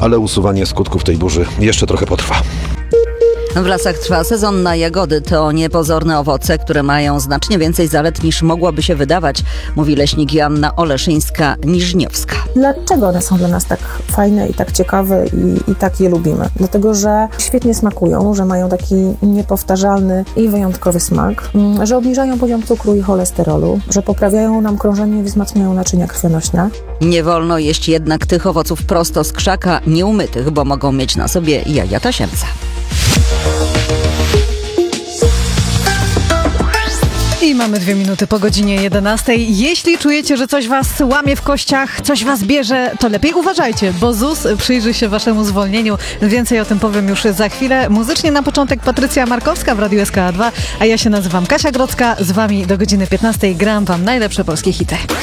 ale usuwanie skutków tej burzy jeszcze trochę potrwa. W lasach trwa sezon na jagody. To niepozorne owoce, które mają znacznie więcej zalet niż mogłoby się wydawać, mówi leśnik Joanna Oleszyńska-Niżniowska. Dlaczego one są dla nas tak fajne i tak ciekawe i tak je lubimy? Dlatego, że świetnie smakują, że mają taki niepowtarzalny i wyjątkowy smak, że obniżają poziom cukru i cholesterolu, że poprawiają nam krążenie i wzmacniają naczynia krwionośne. Nie wolno jeść jednak tych owoców prosto z krzaka, nieumytych, bo mogą mieć na sobie jaja tasiemca. I mamy 2 minuty po godzinie 11. Jeśli czujecie, że coś was łamie w kościach, coś was bierze, to lepiej uważajcie, bo ZUS przyjrzy się waszemu zwolnieniu. Więcej o tym powiem już za chwilę. Muzycznie na początek Patrycja Markowska w Radiu SK2, a ja się nazywam Kasia Grodzka. Z wami do godziny 15 gram wam najlepsze polskie hity.